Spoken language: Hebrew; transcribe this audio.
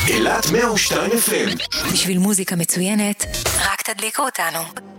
אילת 102 FM. בשביל מוזיקה מצוינת, רק תדליקו אותנו.